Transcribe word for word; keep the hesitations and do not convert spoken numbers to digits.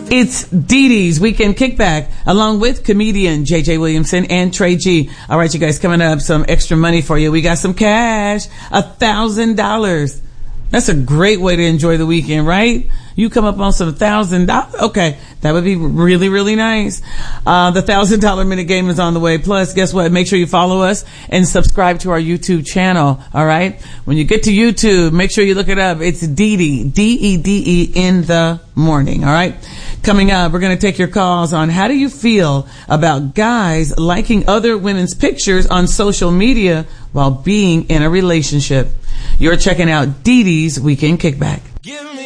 It's Dee Dee's Weekend Kickback, along with comedian J J Williamson and Trey G. All right, you guys, coming up, some extra money for you. We got some cash, a thousand dollars. That's a great way to enjoy the weekend, right? You come up on some thousand dollars. Okay, that would be really, really nice. Uh, the thousand dollar minute game is on the way. Plus, guess what? Make sure you follow us and subscribe to our YouTube channel. All right. When you get to YouTube, make sure you look it up. It's Dee Dee, D E D E in the morning. All right. Coming up, we're going to take your calls on how do you feel about guys liking other women's pictures on social media while being in a relationship. You're checking out Dee Dee's Weekend Kickback. Give me